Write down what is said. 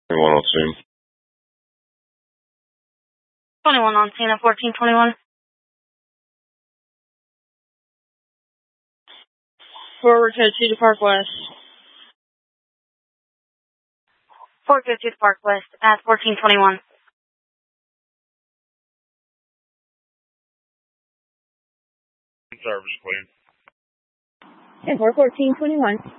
21 on scene. 21 on scene at 1421. Forward to Cedar Park West. 452 Park West at 1421. Service, clean. And 1421.